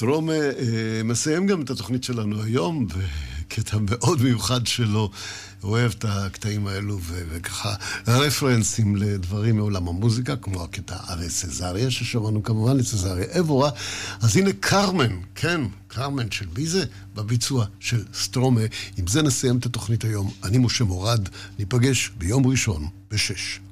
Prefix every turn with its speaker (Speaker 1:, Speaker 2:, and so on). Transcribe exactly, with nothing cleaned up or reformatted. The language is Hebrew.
Speaker 1: סטרומה אה, מסיים גם את התוכנית שלנו היום, בקטע מאוד מיוחד שלו, הוא אוהב את הקטעים האלו, ו- וככה רפרנסים לדברים מעולם המוזיקה, כמו הקטע ארי סזריה, ששמענו כמובן לסזריה אבורה. אז הנה קרמן, כן, קרמן של מי זה? בביצוע של סטרומה. עם זה נסיים את התוכנית היום. אני משה מורד, ניפגש ביום ראשון בשש.